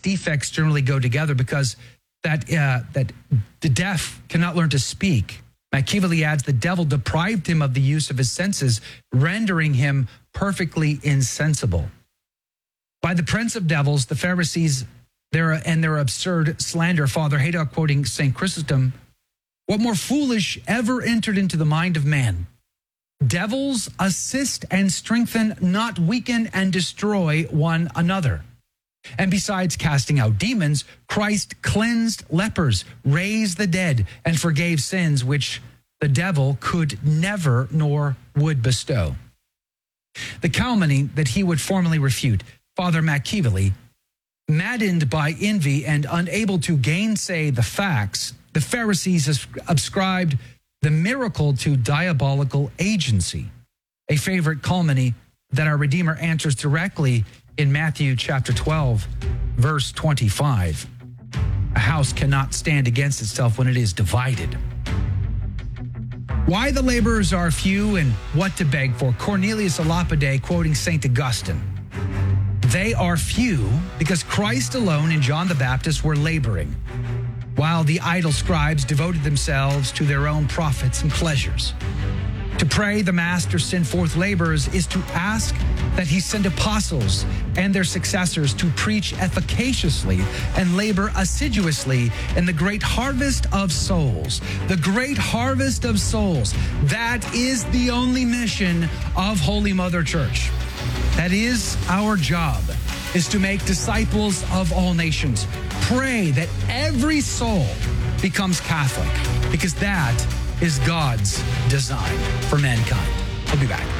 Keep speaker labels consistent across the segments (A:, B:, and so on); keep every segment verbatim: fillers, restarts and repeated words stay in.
A: defects generally go together because that uh, that the deaf cannot learn to speak. Machiavelli adds the devil deprived him of the use of his senses, rendering him perfectly insensible. By the prince of devils, the Pharisees their, and their absurd slander, Father Haydock quoting Saint Chrysostom, what more foolish ever entered into the mind of man? Devils assist and strengthen, not weaken and destroy one another. And besides casting out demons, Christ cleansed lepers, raised the dead, and forgave sins which the devil could never nor would bestow. The calumny that he would formally refute, Father Machiavelli, maddened by envy and unable to gainsay the facts, the Pharisees ascribed the miracle to diabolical agency, a favorite calumny that our Redeemer answers directly in Matthew chapter twelve, verse twenty-five. A house cannot stand against itself when it is divided. Why the laborers are few and what to beg for. Cornelius a Lapide quoting Saint Augustine. They are few because Christ alone and John the Baptist were laboring, while the idle scribes devoted themselves to their own profits and pleasures. To pray the Master send forth laborers is to ask that he send apostles and their successors to preach efficaciously and labor assiduously in the great harvest of souls. The great harvest of souls. That is the only mission of Holy Mother Church. That is our job, is to make disciples of all nations. Pray that every soul becomes Catholic, because that is God's design for mankind. I'll be back.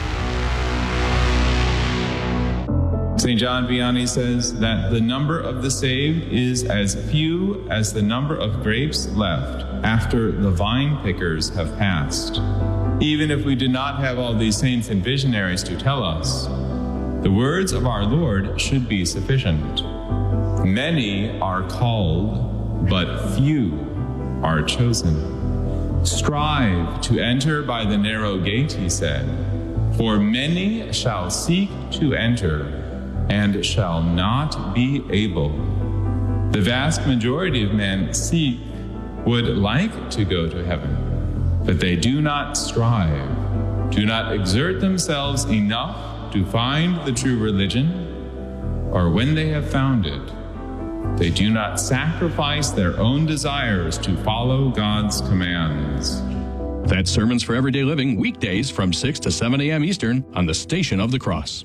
B: Saint John Vianney says that the number of the saved is as few as the number of grapes left after the vine pickers have passed. Even if we did not have all these saints and visionaries to tell us, the words of our Lord should be sufficient. Many are called, but few are chosen. Strive to enter by the narrow gate, he said, for many shall seek to enter and shall not be able. The vast majority of men seek, would like to go to heaven, but they do not strive, do not exert themselves enough to find the true religion, or when they have found it, they do not sacrifice their own desires to follow God's commands.
C: That's Sermons for Everyday Living, weekdays from six to seven a.m. Eastern on the Station of the Cross.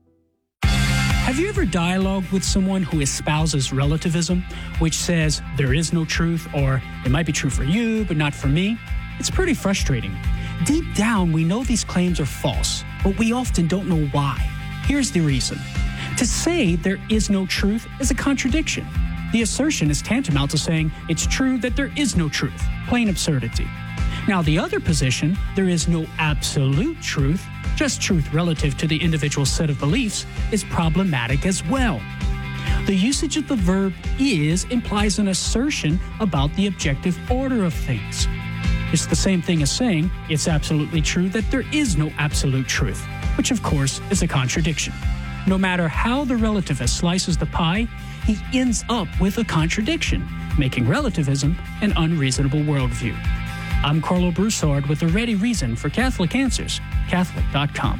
D: Have you ever dialogued with someone who espouses relativism, which says there is no truth, or it might be true for you, but not for me? It's pretty frustrating. Deep down, we know these claims are false, but we often don't know why. Here's the reason. To say there is no truth is a contradiction. The assertion is tantamount to saying it's true that there is no truth. Plain absurdity. Now, the other position, there is no absolute truth, just truth relative to the individual set of beliefs, is problematic as well. The usage of the verb is implies an assertion about the objective order of things. It's the same thing as saying it's absolutely true that there is no absolute truth, which of course is a contradiction. No matter how the relativist slices the pie, he ends up with a contradiction, making relativism an unreasonable worldview. I'm Carlo Broussard with a ready reason for Catholic Answers, Catholic dot com.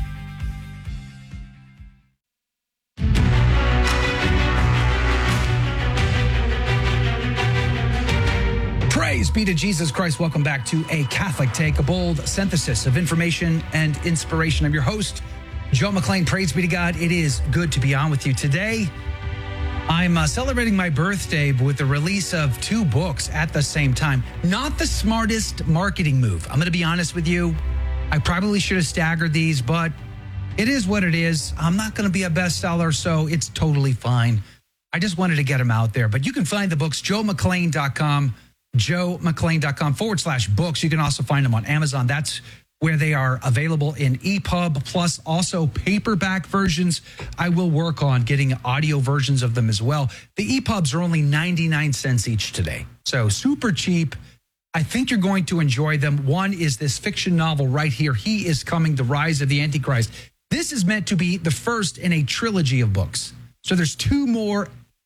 A: Praise be to Jesus Christ. Welcome back to A Catholic Take, a bold synthesis of information and inspiration. I'm your host, Joe McLean. Praise be to God. It is good to be on with you today. I'm uh, celebrating my birthday with the release of two books at the same time. Not the smartest marketing move. I'm going to be honest with you. I probably should have staggered these, but it is what it is. I'm not going to be a bestseller, so it's totally fine. I just wanted to get them out there. But you can find the books, joe mclean dot com, joe mclean dot com forward slash books. You can also find them on Amazon. That's where they are available in E P U B, plus also paperback versions. I will work on getting audio versions of them as well. The E P U Bs are only ninety-nine cents each today, so super cheap. I think you're going to enjoy them. One is this fiction novel right here, He Is Coming, The Rise of the Antichrist. This is meant to be the first in a trilogy of books. So there's two more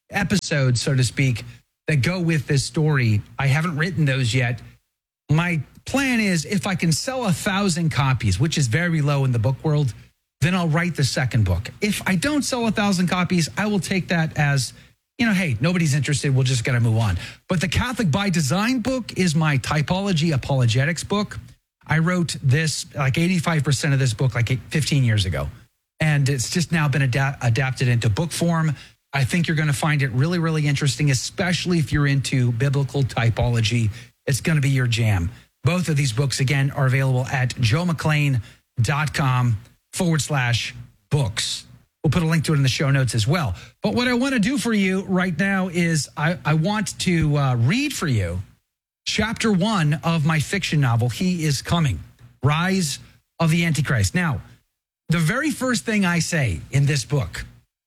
A: episodes, so to speak, that go with this story. I haven't written those yet. My plan is if I can sell a thousand copies, which is very low in the book world, then I'll write the second book. If I don't sell a thousand copies, I will take that as, you know, hey, nobody's interested. We'll just got to move on. But the Catholic by Design book is my typology apologetics book. I wrote this, like eighty-five percent of this book, like fifteen years ago. And it's just now been ad- adapted into book form. I think you're going to find it really, really interesting, especially if you're into biblical typology. It's going to be your jam. Both of these books, again, are available at joemcclain.com forward slash books. We'll put a link to it in the show notes as well. But what I want to do for you right now is I, I want to uh, read for you chapter one of my fiction novel, He Is Coming, Rise of the Antichrist. Now, the very first thing I say in this book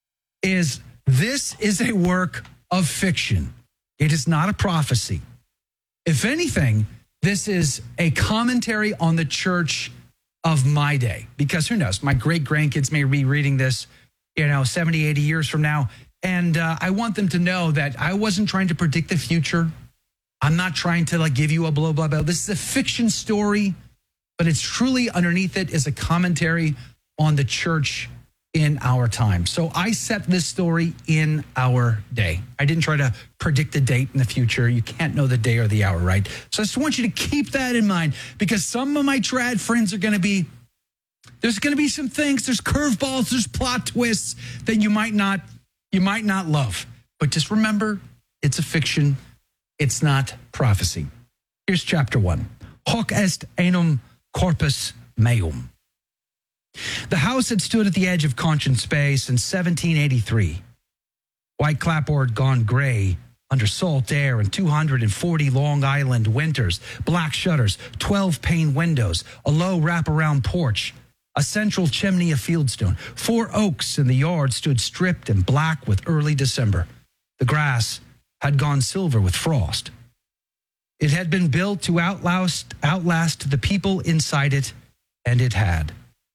A: is this is a work of fiction. It is not a prophecy. If anything, this is a commentary on the church of my day, because who knows, my great grandkids may be reading this, you know, seventy, eighty years from now. And uh, I want them to know that I wasn't trying to predict the future. I'm not trying to like give you a blah, blah, blah. This is a fiction story, but it's truly underneath it is a commentary on the church in our time. So I set this story in our day. I didn't try to predict the date in the future. You can't know the day or the hour, right? So I just want you to keep that in mind, because some of my trad friends are going to be, there's going to be some things, there's curveballs, there's plot twists that you might not, you might not love. But just remember, it's a fiction. It's not prophecy. Here's chapter one. Hoc est enum corpus meum. The house had stood at the edge of Conscience Bay since seventeen eighty-three. White clapboard gone gray under salt air and two hundred forty Long Island winters, black shutters, twelve pane windows, a low wraparound porch, a central chimney of fieldstone. Four oaks in the yard stood stripped and black with early December. The grass had gone silver with frost. It had been built to outlast, outlast the people inside it, and it had.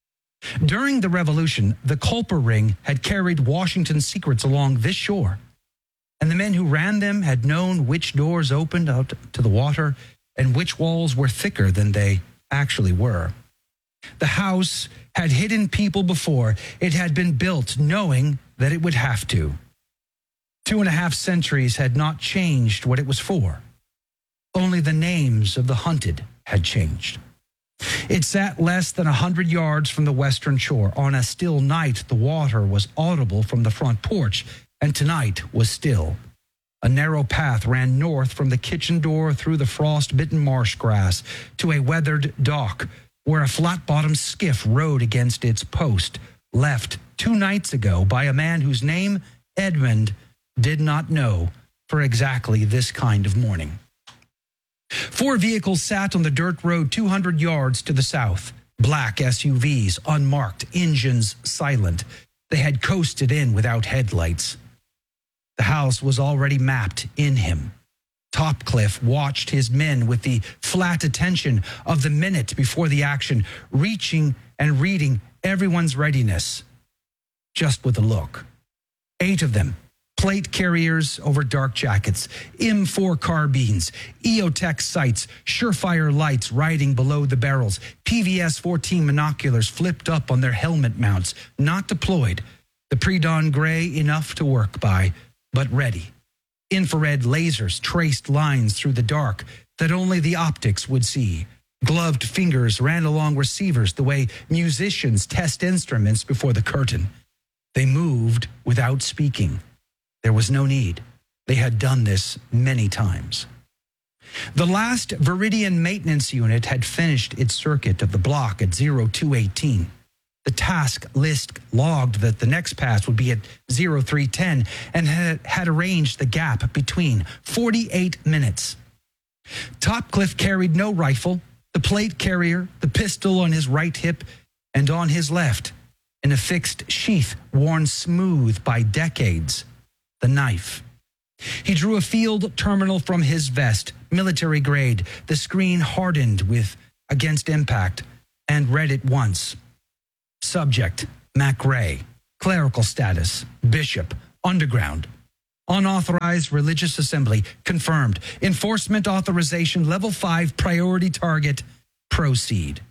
A: During the Revolution, the Culper Ring had carried Washington's secrets along this shore, and the men who ran them had known which doors opened out to the water and which walls were thicker than they actually were. The house had hidden people before. It had been built knowing that it would have to. Two and a half centuries had not changed what it was for. Only the names of the hunted had changed. It sat less than a hundred yards from the western shore. On a still night, the water was audible from the front porch, and tonight was still. A narrow path ran north from the kitchen door through the frost-bitten marsh grass to a weathered dock where a flat-bottomed skiff rode against its post, left two nights ago by a man whose name Edmund did not know for exactly this kind of morning. Four vehicles sat on the dirt road two hundred yards to the south. Black S U Vs, unmarked, engines silent. They had coasted in without headlights. The house was already mapped in him. Topcliffe watched his men with the flat attention of the minute before the action, reaching and reading everyone's readiness, just with a look. Eight of them. Plate carriers over dark jackets, M four carbines, E O Tech sights, Surefire lights riding below the barrels, P V S fourteen monoculars flipped up on their helmet mounts, not deployed, the pre-dawn gray enough to work by, but ready. Infrared lasers traced lines through the dark that only the optics would see. Gloved fingers ran along receivers the way musicians test instruments before the curtain. They moved without speaking. There was no need. They had done this many times. The last Viridian maintenance unit had finished its circuit of the block at zero two eighteen. The task list logged that the next pass would be at zero three ten and had, had arranged the gap between forty-eight minutes. Topcliffe carried no rifle, the plate carrier, the pistol on his right hip, and on his left, in a fixed sheath worn smooth by decades, the knife. He drew a field terminal from his vest, military grade, the screen hardened with against impact, and read it once. Subject, Mac Ray. Clerical status, bishop, underground. Unauthorized religious assembly, confirmed. Enforcement authorization, level five, priority target, proceed.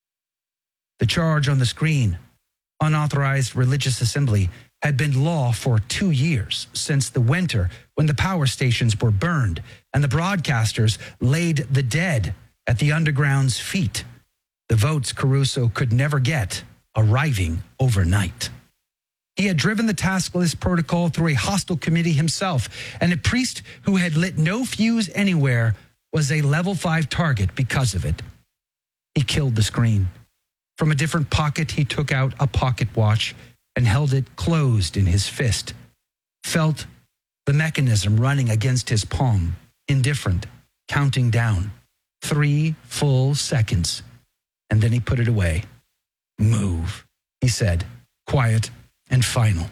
A: The charge on the screen, unauthorized religious assembly, had been law for two years, since the winter when the power stations were burned and the broadcasters laid the dead at the underground's feet. The votes Caruso could never get, arriving overnight. He had driven the task list protocol through a hostile committee himself, and a priest who had lit no fuse anywhere was a level five target because of it. He killed the screen. From a different pocket, he took out a pocket watch and held it closed in his fist. Felt the mechanism running against his palm, indifferent, counting down. Three full seconds. And then he put it away. Move, he said, quiet and final.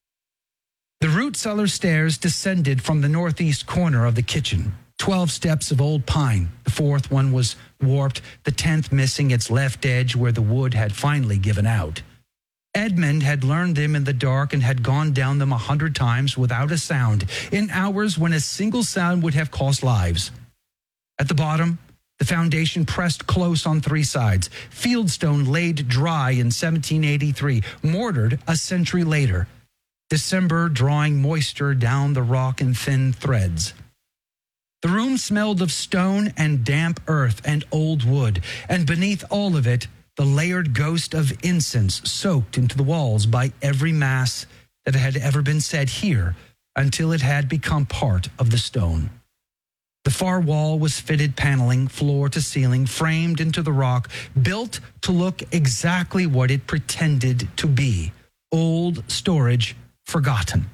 A: The root cellar stairs descended from the northeast corner of the kitchen. Twelve steps of old pine. The fourth one was warped, the tenth missing its left edge where the wood had finally given out. Edmund had learned them in the dark and had gone down them a hundred times without a sound, in hours when a single sound would have cost lives. At the bottom, the foundation pressed close on three sides. Fieldstone laid dry in seventeen eighty-three, mortared a century later. December drawing moisture down the rock in thin threads. The room smelled of stone and damp earth and old wood, and beneath all of it, the layered ghost of incense soaked into the walls by every mass that had ever been said here until it had become part of the stone. The far wall was fitted paneling, floor to ceiling, framed into the rock, built to look exactly what it pretended to be. Old storage, forgotten.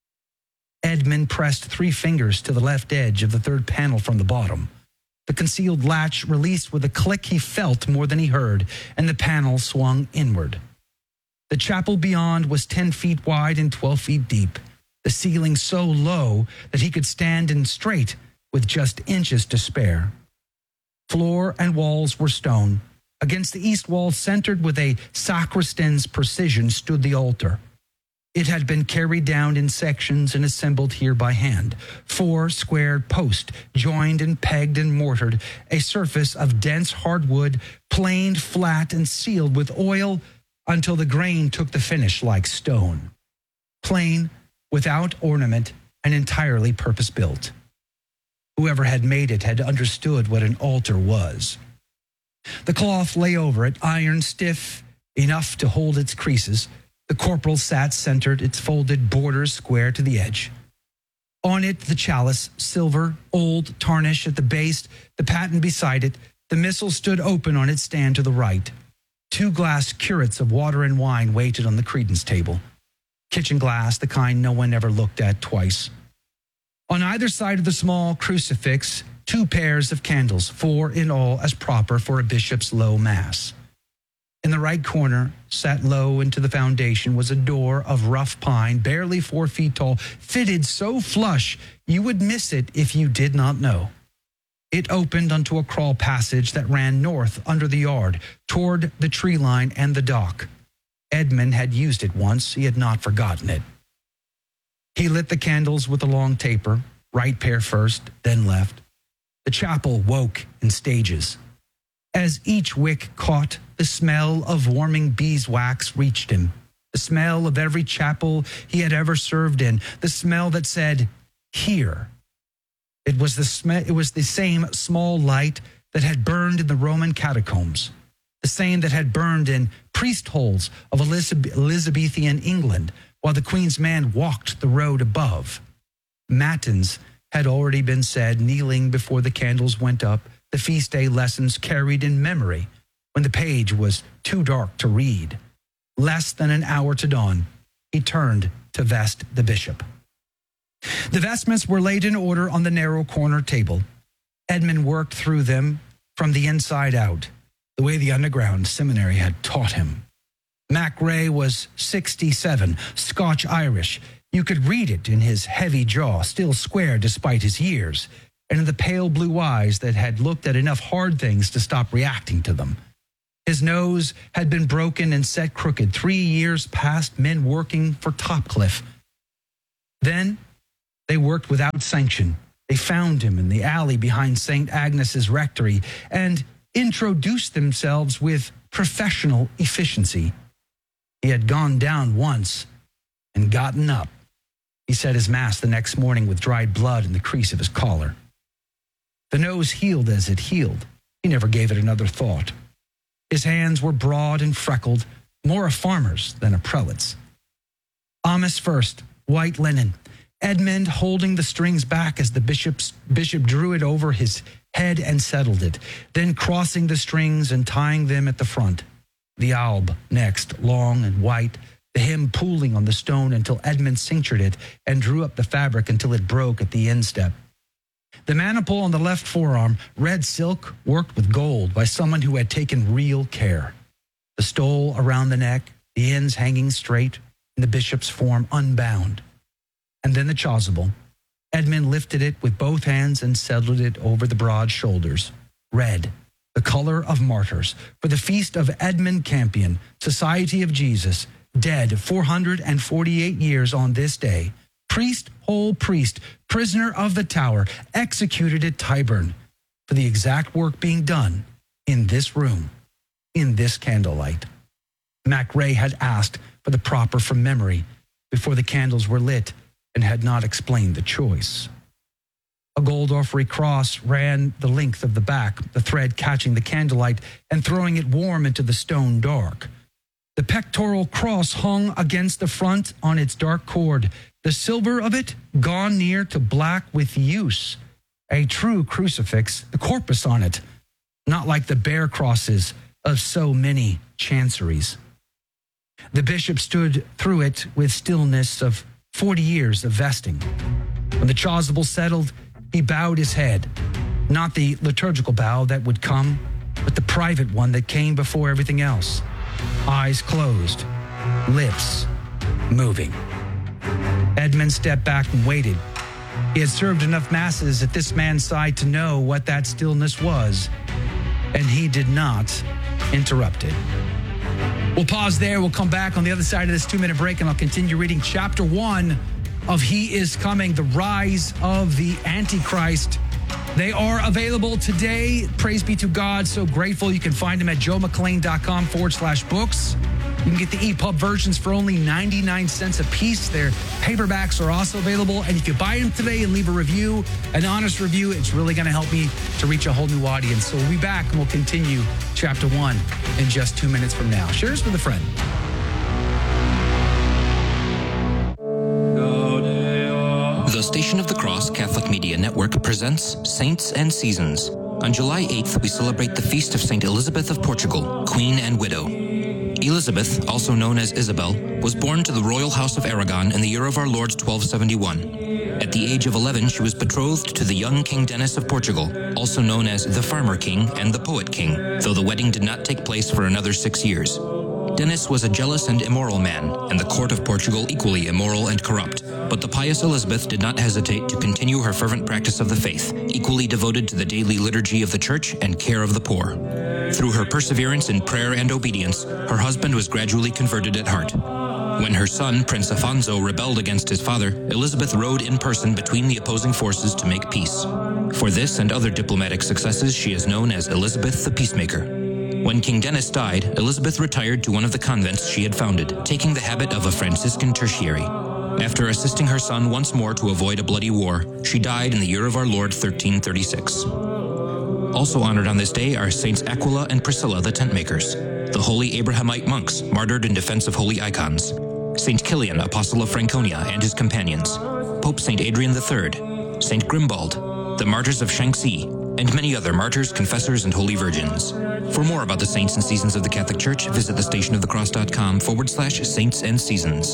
A: Edmund pressed three fingers to the left edge of the third panel from the bottom. The concealed latch released with a click he felt more than he heard, and the panel swung inward. The chapel beyond was ten feet wide and twelve feet deep, the ceiling so low that he could stand in straight with just inches to spare. Floor and walls were stone. Against the east wall, centered with a sacristan's precision, stood the altar. It had been carried down in sections and assembled here by hand. Four squared posts, joined and pegged and mortared, a surface of dense hardwood, planed flat and sealed with oil until the grain took the finish like stone. Plain, without ornament, and entirely purpose-built. Whoever had made it had understood what an altar was. The cloth lay over it, iron stiff enough to hold its creases. The corporal sat centered, its folded borders square to the edge. On it, the chalice, silver, old, tarnished at the base, the paten beside it. The missal stood open on its stand to the right. Two glass curates of water and wine waited on the credence table. Kitchen glass, the kind no one ever looked at twice. On either side of the small crucifix, two pairs of candles, four in all as proper for a bishop's low mass. In the right corner, set low into the foundation, was a door of rough pine, barely four feet tall, fitted so flush you would miss it if you did not know. It opened onto a crawl passage that ran north under the yard, toward the tree line and the dock. Edmund had used it once. He had not forgotten it. He lit the candles with a long taper, right pair first, then left. The chapel woke in stages. As each wick caught, the smell of warming beeswax reached him. The smell of every chapel he had ever served in. The smell that said, here. It was the, sm- it was the same small light that had burned in the Roman catacombs. The same that had burned in priest holes of Elizabeth- Elizabethan England while the Queen's man walked the road above. Matins had already been said, kneeling before the candles went up, the feast day lessons carried in memory when the page was too dark to read. Less than an hour to dawn, he turned to vest the bishop. The vestments were laid in order on the narrow corner table. Edmund worked through them from the inside out, the way the underground seminary had taught him. Mac Ray was sixty-seven, Scotch-Irish. You could read it in his heavy jaw, still square despite his years, and in the pale blue eyes that had looked at enough hard things to stop reacting to them. His nose had been broken and set crooked, three years past men working for Topcliffe. Then They worked without sanction. They found him in the alley behind Saint Agnes's rectory and introduced themselves with professional efficiency. He had gone down once and gotten up. He said his mass the next morning with dried blood in the crease of his collar. The nose healed as it healed. He never gave it another thought. His hands were broad and freckled, more a farmer's than a prelate's. Amice first, white linen, Edmund holding the strings back as the bishop's, bishop drew it over his head and settled it, then crossing the strings and tying them at the front. The alb next, long and white, the hem pooling on the stone until Edmund cinctured it and drew up the fabric until it broke at the instep. The maniple on the left forearm, red silk worked with gold by someone who had taken real care. The stole around the neck, the ends hanging straight, and the bishop's form unbound. And then the chasuble. Edmund lifted it with both hands and settled it over the broad shoulders. Red, the color of martyrs, for the feast of Edmund Campion, Society of Jesus, dead four hundred forty-eight years on this day. Priest, whole priest, prisoner of the tower, executed at Tyburn, for the exact work being done in this room, in this candlelight. Mac Ray had asked for the proper from memory before the candles were lit and had not explained the choice. A gold orphery cross ran the length of the back, the thread catching the candlelight and throwing it warm into the stone dark. The pectoral cross hung against the front on its dark cord, the silver of it gone near to black with use. A true crucifix, the corpus on it, not like the bare crosses of so many chanceries. The bishop stood through it with stillness of forty years of vesting. When the chasuble settled, he bowed his head, not the liturgical bow that would come, but the private one that came before everything else. Eyes closed, lips moving. Edmund stepped back and waited. He had served enough masses at this man's side to know what that stillness was, and he did not interrupt it. We'll pause there. We'll come back on the other side of this two-minute break, and I'll continue reading chapter one of He Is Coming, the Rise of the Antichrist. They are available today. Praise be to God. So grateful. You can find them at joemcclain.com forward slash books. You can get the E P U B versions for only ninety-nine cents a piece. Their paperbacks are also available. And if you buy them today and leave a review, an honest review, it's really going to help me to reach a whole new audience. So we'll be back and we'll continue chapter one in just two minutes from now. Share this with a friend.
E: The Station of the Cross Catholic Media Network presents Saints and Seasons. On July eighth, we celebrate the feast of Saint Elizabeth of Portugal, Queen and Widow. Elizabeth, also known as Isabel, was born to the royal house of Aragon in the year of our Lord twelve seventy-one. At the age of eleven, she was betrothed to the young King Denis of Portugal, also known as the Farmer King and the Poet King, though the wedding did not take place for another six years. Denis was a jealous and immoral man, and the court of Portugal equally immoral and corrupt. But the pious Elizabeth did not hesitate to continue her fervent practice of the faith, equally devoted to the daily liturgy of the church and care of the poor. Through her perseverance in prayer and obedience, her husband was gradually converted at heart. When her son, Prince Afonso, rebelled against his father, Elizabeth rode in person between the opposing forces to make peace. For this and other diplomatic successes, she is known as Elizabeth the Peacemaker. When King Denis died, Elizabeth retired to one of the convents she had founded, taking the habit of a Franciscan tertiary. After assisting her son once more to avoid a bloody war, she died in the year of our Lord thirteen thirty-six. Also honored on this day are Saints Aquila and Priscilla the Tentmakers, the holy Abrahamite monks martyred in defense of holy icons, Saint Kilian, Apostle of Franconia, and his companions, Pope Saint Adrian the Third, Saint Grimbald, the martyrs of Shanxi, and many other martyrs, confessors, and holy virgins. For more about the saints and seasons of the Catholic Church, visit thestationofthecross.com forward slash saints and seasons.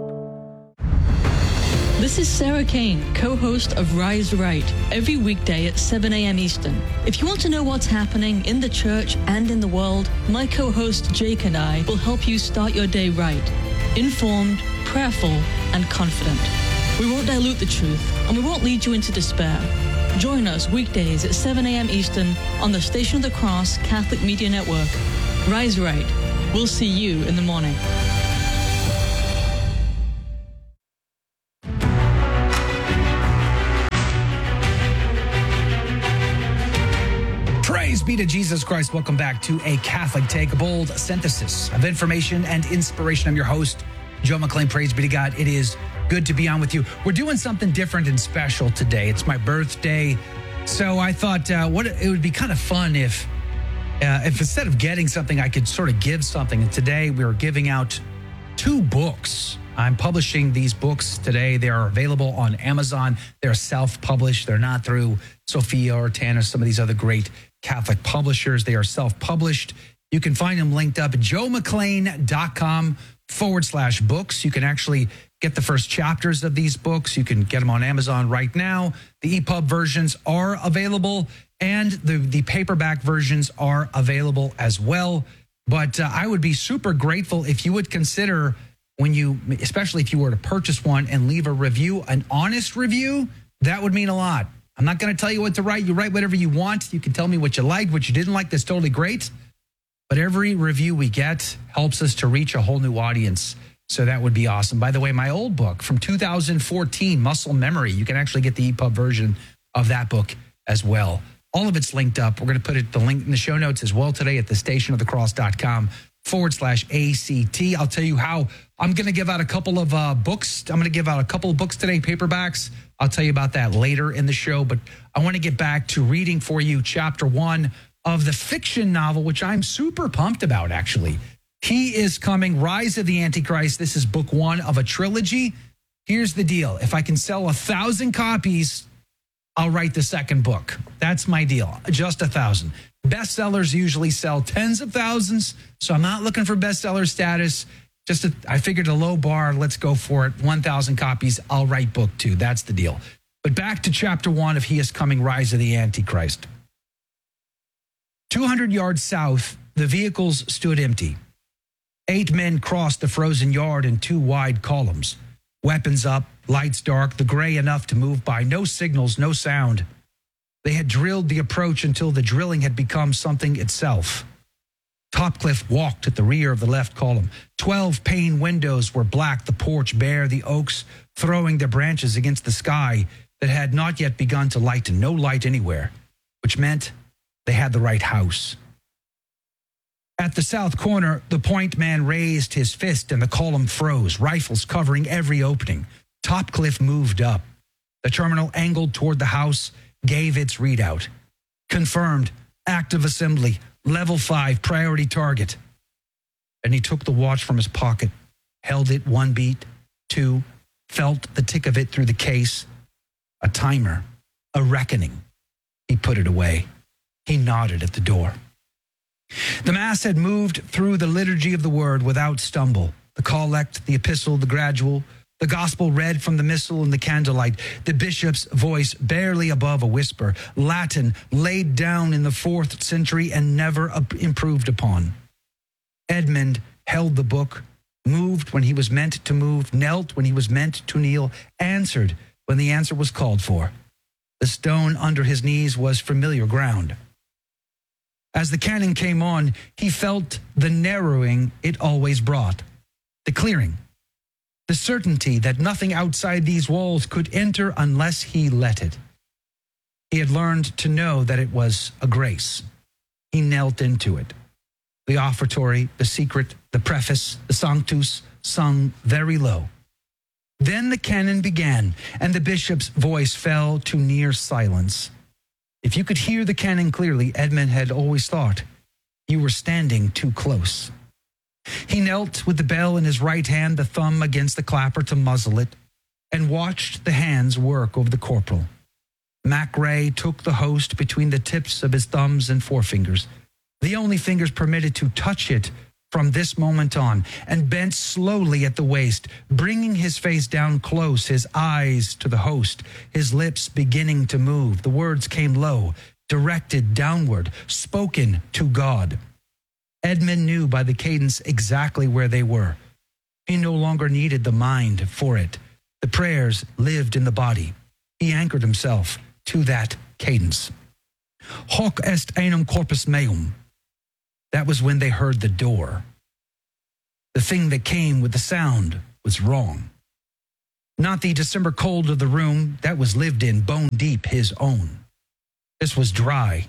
F: This is Sarah Kane, co-host of Rise Right, every weekday at seven a.m. Eastern. If you want to know what's happening in the church and in the world, my co-host Jake and I will help you start your day right, informed, prayerful, and confident. We won't dilute the truth, and we won't lead you into despair. Join us weekdays at seven a.m. Eastern on the Station of the Cross Catholic Media Network. Rise Right. We'll see you in the morning.
A: Praise be to Jesus Christ. Welcome back to A Catholic Take, a bold synthesis of information and inspiration. I'm your host, Joe McClain. Praise be to God. It is good to be on with you. We're doing something different and special today. It's my birthday. So I thought uh, what it would be kind of fun if, uh, if instead of getting something, I could sort of give something. And today we are giving out two books. I'm publishing these books today. They are available on Amazon. They're self-published. They're not through Sophia or Tanner, some of these other great Catholic publishers. They are self-published. You can find them linked up at joemcclain.com forward slash books. You can actually get the first chapters of these books. You can get them on Amazon right now. The E P U B versions are available, and the, the paperback versions are available as well. But uh, I would be super grateful if you would consider, when you, especially if you were to purchase one and leave a review, an honest review, that would mean a lot. I'm not going to tell you what to write. You write whatever you want. You can tell me what you liked, what you didn't like. That's totally great. But every review we get helps us to reach a whole new audience. So that would be awesome. By the way, my old book from two thousand fourteen, Muscle Memory, you can actually get the E P U B version of that book as well. All of it's linked up. We're going to put it, the link in the show notes as well today at the stationofthecross.com forward slash ACT. I'll tell you how I'm going to give out a couple of uh, books. I'm going to give out a couple of books today, paperbacks. I'll tell you about that later in the show. But I want to get back to reading for you chapter one of the fiction novel, which I'm super pumped about, actually. He is Coming, Rise of the Antichrist. This is book one of a trilogy. Here's the deal. If I can sell a thousand copies, I'll write the second book. That's my deal. Just a thousand. Bestsellers usually sell tens of thousands, so I'm not looking for bestseller status. Just a, I figured a low bar. Let's go for it. one thousand copies. I'll write book two. That's the deal. But back to chapter one of He is Coming, Rise of the Antichrist. two hundred yards south, the vehicles stood empty. Eight men crossed the frozen yard in two wide columns. Weapons up, lights dark, the gray enough to move by. No signals, no sound. They had drilled the approach until the drilling had become something itself. Topcliffe walked at the rear of the left column. Twelve pane windows were black, the porch bare, the oaks throwing their branches against the sky that had not yet begun to lighten. No light anywhere, which meant they had the right house. At the south corner, the point man raised his fist and the column froze, rifles covering every opening. Topcliffe moved up. The terminal angled toward the house, gave its readout. Confirmed, active assembly, level five, priority target. And he took the watch from his pocket, held it one beat, two, felt the tick of it through the case. A timer, a reckoning. He put it away. He nodded at the door. The Mass had moved through the liturgy of the Word without stumble. The collect, the epistle, the gradual, the gospel read from the missal and the candlelight, the bishop's voice barely above a whisper, Latin laid down in the fourth century and never improved upon. Edmund held the book, moved when he was meant to move, knelt when he was meant to kneel, answered when the answer was called for. The stone under his knees was familiar ground. As the canon came on, he felt the narrowing it always brought, the clearing, the certainty that nothing outside these walls could enter unless he let it. He had learned to know that it was a grace. He knelt into it. The offertory, the secret, the preface, the sanctus, sung very low. Then the canon began, and the bishop's voice fell to near silence. If you could hear the canon clearly, Edmund had always thought you were standing too close. He knelt with the bell in his right hand, the thumb against the clapper to muzzle it, and watched the hands work over the corporal. Mac Ray took the host between the tips of his thumbs and forefingers, the only fingers permitted to touch it from this moment on, and bent slowly at the waist, bringing his face down close, his eyes to the host, his lips beginning to move. The words came low, directed downward, spoken to God. Edmund knew by the cadence exactly where they were. He no longer needed the mind for it. The prayers lived in the body. He anchored himself to that cadence. Hoc est enum corpus meum. That was when they heard the door. The thing that came with the sound was wrong. Not the December cold of the room that was lived in, bone deep, his own. This was dry,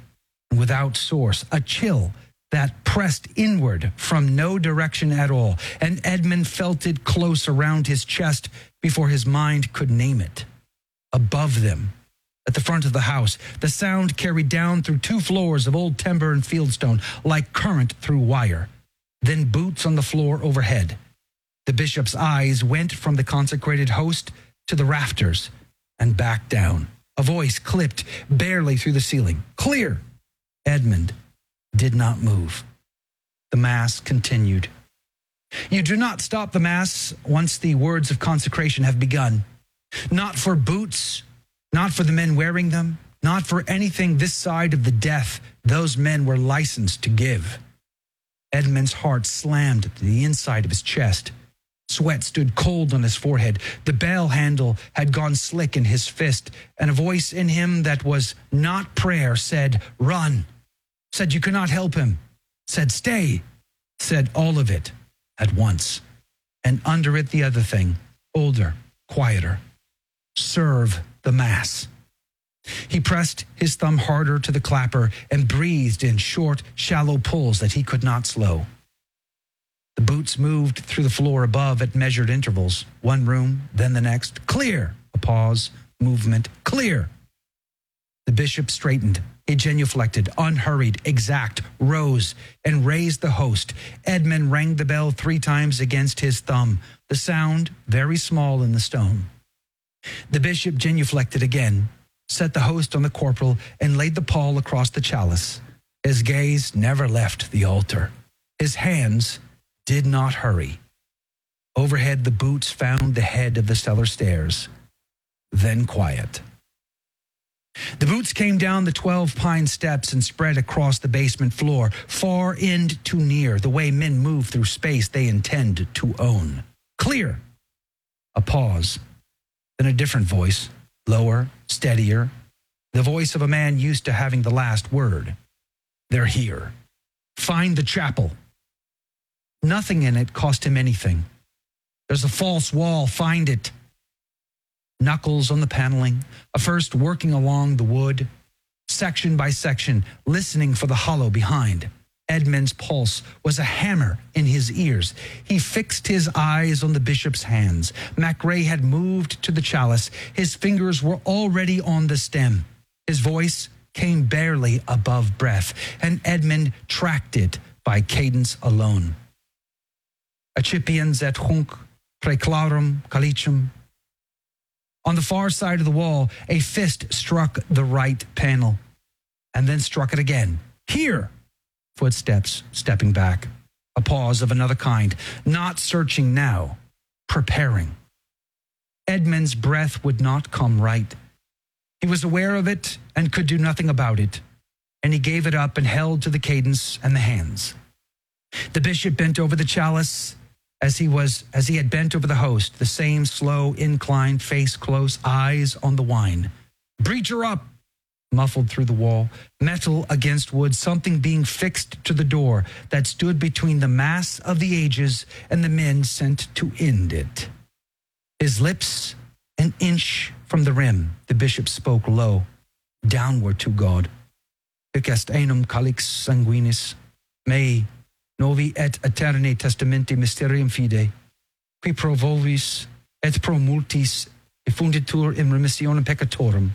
A: without source, a chill that pressed inward from no direction at all, and Edmund felt it close around his chest before his mind could name it. Above them, at the front of the house, the sound carried down through two floors of old timber and fieldstone like current through wire, then boots on the floor overhead. The bishop's eyes went from the consecrated host to the rafters and back down. A voice clipped barely through the ceiling. Clear! Edmund did not move. The Mass continued. You do not stop the Mass once the words of consecration have begun. Not for boots, not for the men wearing them, not for anything this side of the death those men were licensed to give. Edmund's heart slammed to the inside of his chest. Sweat stood cold on his forehead. The bell handle had gone slick in his fist, and a voice in him that was not prayer said, run. Said you could not help him, said stay, said all of it at once. And under it the other thing, older, quieter, serve the Mass. He pressed his thumb harder to the clapper and breathed in short, shallow pulls that he could not slow. The boots moved through the floor above at measured intervals, one room, then the next. Clear! A pause, movement, clear! The bishop straightened. He genuflected, unhurried, exact, rose, and raised the host. Edmund rang the bell three times against his thumb, the sound very small in the stone. The bishop genuflected again, set the host on the corporal, and laid the pall across the chalice. His gaze never left the altar. His hands did not hurry. Overhead, the boots found the head of the cellar stairs. Then quiet. The boots came down the twelve pine steps and spread across the basement floor, far end to near, the way men move through space they intend to own. Clear! A pause. Then a different voice, lower, steadier, the voice of a man used to having the last word. They're here. Find the chapel. Nothing in it cost him anything. There's a false wall. Find it. Knuckles on the paneling, a first working along the wood, section by section, listening for the hollow behind. Edmund's pulse was a hammer in his ears. He fixed his eyes on the bishop's hands. MacRae had moved to the chalice. His fingers were already on the stem. His voice came barely above breath, and Edmund tracked it by cadence alone. Accipiens et hunc praeclarum calicem. On the far side of the wall, a fist struck the right panel and then struck it again. Here! Footsteps stepping back. A pause of another kind. Not searching now. Preparing. Edmund's breath would not come right. He was aware of it and could do nothing about it. And he gave it up and held to the cadence and the hands. The bishop bent over the chalice as he was as he had bent over the host, the same slow incline, face close, eyes on the wine. Breacher up! Muffled through the wall, metal against wood, something being fixed to the door that stood between the mass of the ages and the men sent to end it. His lips an inch from the rim, the bishop spoke low, downward to God. Hic est enum calix sanguinis, mei novi et aeterni testamenti mysterium fide, qui pro vobis et pro multis effunditur in remissionem peccatorum.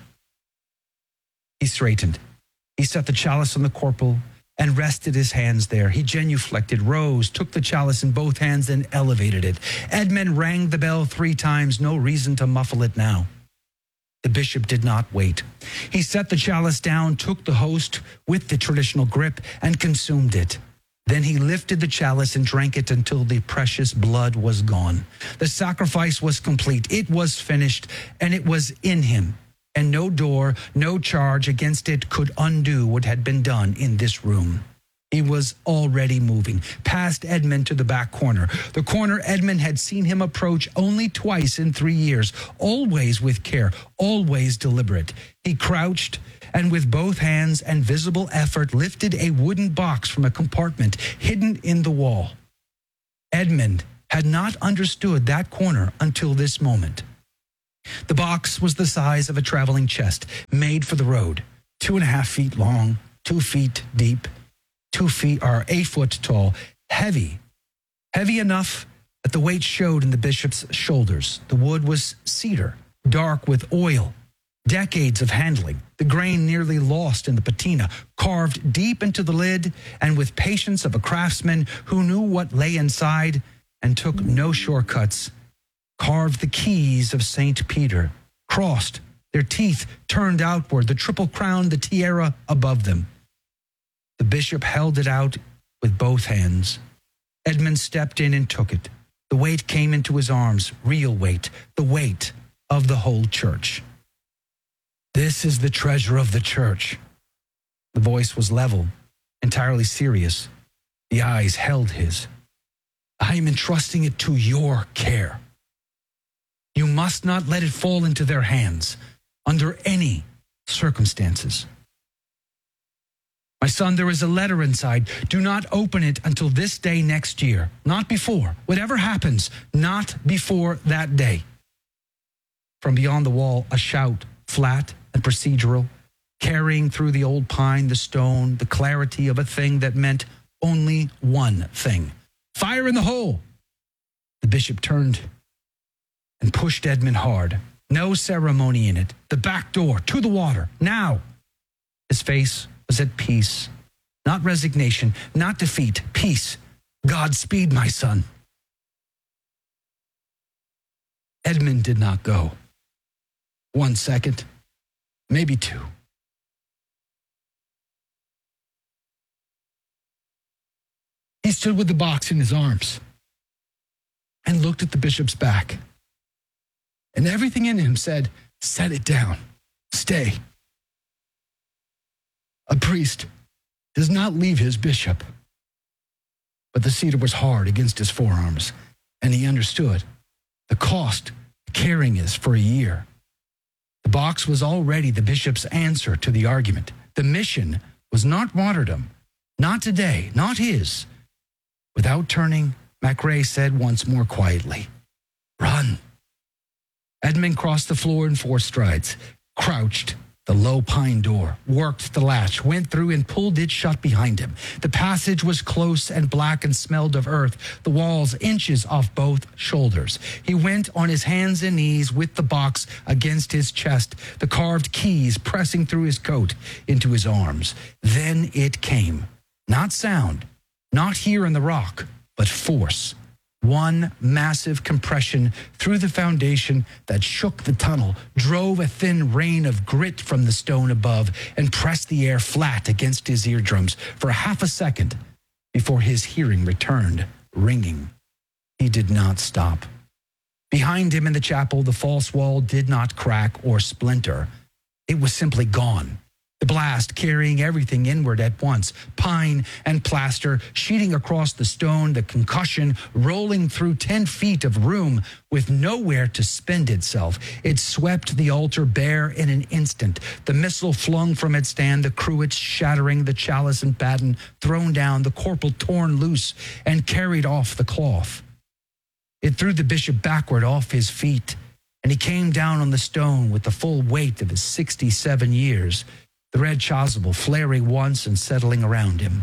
A: He straightened. He set the chalice on the corporal and rested his hands there. He genuflected, rose, took the chalice in both hands and elevated it. Edmund rang the bell three times, no reason to muffle it now. The bishop did not wait. He set the chalice down, took the host with the traditional grip, and consumed it. Then he lifted the chalice and drank it until the precious blood was gone. The sacrifice was complete. It was finished, and it was in him. And no door, no charge against it could undo what had been done in this room. He was already moving, past Edmund to the back corner. The corner Edmund had seen him approach only twice in three years, always with care, always deliberate. He crouched and with both hands and visible effort lifted a wooden box from a compartment hidden in the wall. Edmund had not understood that corner until this moment. The box was the size of a traveling chest, made for the road, two and a half feet long, two feet deep, two feet or eight foot tall, heavy, heavy enough that the weight showed in the bishop's shoulders. The wood was cedar, dark with oil, decades of handling, the grain nearly lost in the patina, carved deep into the lid, and with patience of a craftsman who knew what lay inside and took no shortcuts, carved the keys of Saint Peter, crossed, their teeth turned outward, the triple crown, the tiara above them. The bishop held it out with both hands. Edmund stepped in and took it. The weight came into his arms, real weight, the weight of the whole church. This is the treasure of the church. The voice was level, entirely serious. The eyes held his. I am entrusting it to your care. You must not let it fall into their hands under any circumstances. My son, there is a letter inside. Do not open it until this day next year. Not before. Whatever happens, not before that day. From beyond the wall, a shout, flat and procedural, carrying through the old pine, the stone, the clarity of a thing that meant only one thing. Fire in the hole! The bishop turned and pushed Edmund hard. No ceremony in it. The back door, to the water, now. His face was at peace. Not resignation, not defeat, peace. Godspeed, my son. Edmund did not go. One second, maybe two. He stood with the box in his arms and looked at the bishop's back. And everything in him said, set it down, stay. A priest does not leave his bishop. But the cedar was hard against his forearms, and he understood the cost carrying is for a year. The box was already the bishop's answer to the argument. The mission was not martyrdom, not today, not his. Without turning, MacRae said once more quietly, run. Edmund crossed the floor in four strides, crouched the low pine door, worked the latch, went through and pulled it shut behind him. The passage was close and black and smelled of earth, the walls inches off both shoulders. He went on his hands and knees with the box against his chest, the carved keys pressing through his coat into his arms. Then it came. Not sound, not here in the rock, but force. One massive compression through the foundation that shook the tunnel, drove a thin rain of grit from the stone above, and pressed the air flat against his eardrums for half a second before his hearing returned, ringing. He did not stop. Behind him in the chapel, the false wall did not crack or splinter. It was simply gone. The blast carrying everything inward at once, pine and plaster sheeting across the stone, the concussion rolling through ten feet of room with nowhere to spend itself. It swept the altar bare in an instant, the missal flung from its stand, the cruet shattering, the chalice and baton thrown down, the corporal torn loose and carried off the cloth. It threw the bishop backward off his feet, and he came down on the stone with the full weight of his sixty-seven years. The red chasuble flaring once and settling around him.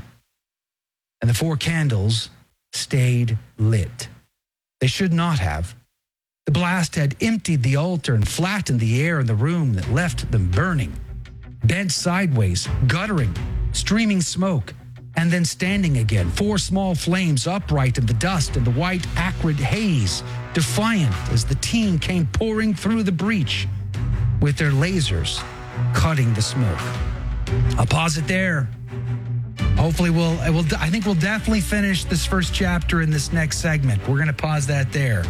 A: And the four candles stayed lit. They should not have. The blast had emptied the altar and flattened the air in the room that left them burning, bent sideways, guttering, streaming smoke, and then standing again, four small flames upright in the dust and the white, acrid haze, defiant as the team came pouring through the breach with their lasers cutting the smoke. I'll pause it there. Hopefully we'll, we'll, I think we'll definitely finish this first chapter in this next segment. We're going to pause that there.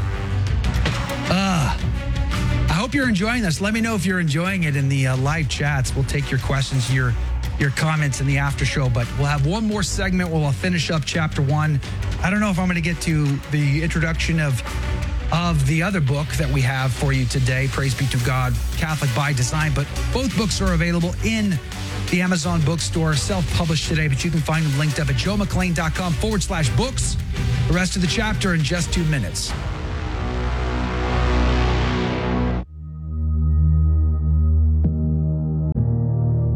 A: Uh, I hope you're enjoying this. Let me know if you're enjoying it in the uh, live chats. We'll take your questions, your, your comments in the after show, but we'll have one more segment where we'll finish up chapter one. I don't know if I'm going to get to the introduction of of the other book that we have for you today, Praise Be to God, Catholic by Design. But both books are available in the Amazon bookstore, self-published today, but you can find them linked up at joemcclain.com forward slash books. The rest of the chapter in just two minutes.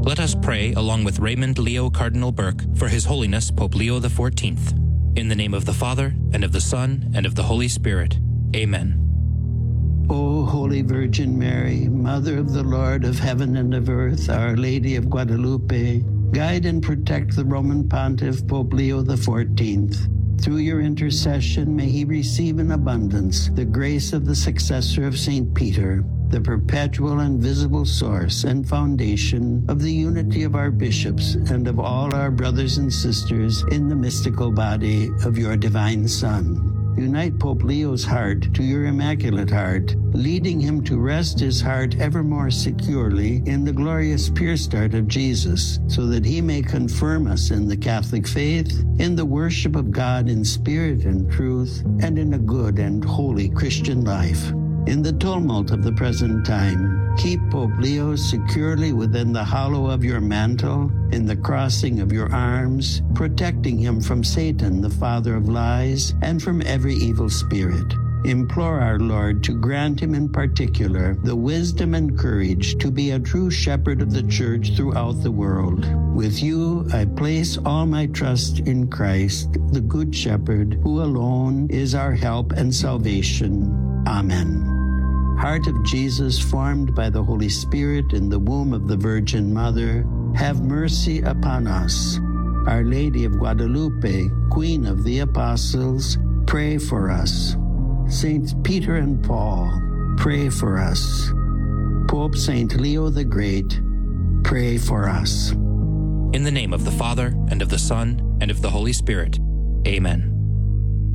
E: Let us pray, along with Raymond Leo Cardinal Burke, for His Holiness Pope Leo the fourteenth. In the name of the Father, and of the Son, and of the Holy Spirit. Amen.
G: O Holy Virgin Mary, Mother of the Lord of heaven and of earth, Our Lady of Guadalupe, guide and protect the Roman Pontiff Pope Leo the fourteenth. Through your intercession, may he receive in abundance the grace of the successor of Saint Peter, the perpetual and visible source and foundation of the unity of our bishops and of all our brothers and sisters in the mystical body of your divine Son. Unite Pope Leo's heart to your Immaculate Heart, leading him to rest his heart ever more securely in the glorious pure start of Jesus, so that he may confirm us in the Catholic faith, in the worship of God in spirit and truth, and in a good and holy Christian life. In the tumult of the present time, keep Pope Leo securely within the hollow of your mantle, in the crossing of your arms, protecting him from Satan, the father of lies, and from every evil spirit. Implore our Lord to grant him in particular the wisdom and courage to be a true shepherd of the Church throughout the world. With you, I place all my trust in Christ, the Good Shepherd, who alone is our help and salvation. Amen. Heart of Jesus, formed by the Holy Spirit in the womb of the Virgin Mother, have mercy upon us. Our Lady of Guadalupe, Queen of the Apostles, pray for us. Saints Peter and Paul, pray for us. Pope Saint Leo the Great, pray for us.
E: In the name of the Father, and of the Son, and of the Holy Spirit. Amen.